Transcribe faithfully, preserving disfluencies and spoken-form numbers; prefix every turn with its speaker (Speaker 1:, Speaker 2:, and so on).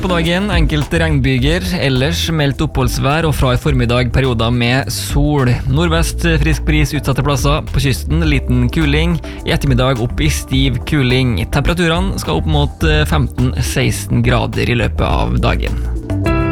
Speaker 1: på dagen, enkelte regnbyger, ellers meldt oppholdsvær og fra i formiddag perioder med sol. Nordvest frisk bris utsatte plasser, på kysten liten kuling, i ettermiddag opp i stiv kuling. Temperaturene skal opp mot femten til seksten grader i løpet av dagen.